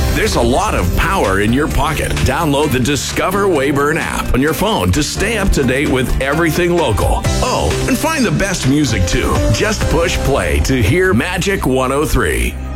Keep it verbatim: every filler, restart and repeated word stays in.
There's a lot of power in your pocket. Download the Discover Weyburn app on your phone to stay up to date with everything local. Oh, and find the best music too. Just push play to hear Magic one oh three.